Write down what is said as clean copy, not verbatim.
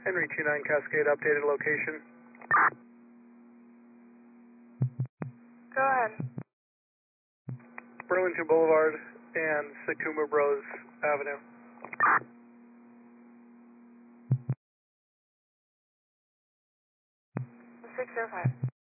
Henry 29 Cascade, updated location. Go ahead. Burlington Boulevard and Sakuma Bros Avenue. 605.